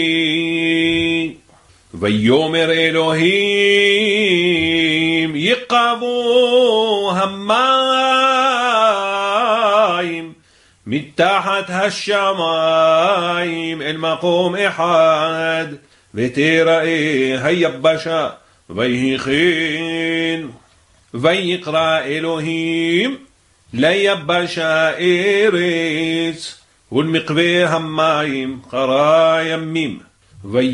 ויאמר אלוהים יכבו המים מתחת השמיים אל מקום אחד ותראה היבשה ויהי כן. ויקרא אלוהים ליבשה ארץ ולמקווה המים קרא ימים